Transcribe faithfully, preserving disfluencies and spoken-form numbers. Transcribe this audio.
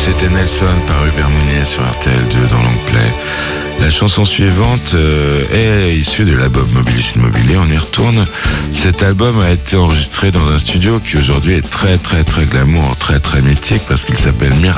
C'était Nelson par Hubert Mounier sur R T L deux dans Longplay. La chanson suivante euh, est issue de l'album Mobilis Immobilier. On y retourne. Cet album a été enregistré dans un studio qui aujourd'hui est très très très glamour, très très mythique parce qu'il s'appelle Miracle.